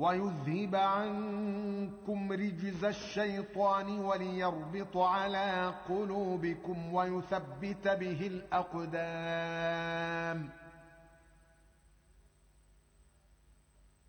ويذهب عنكم رجز الشيطان وليربط على قلوبكم ويثبت به الأقدام.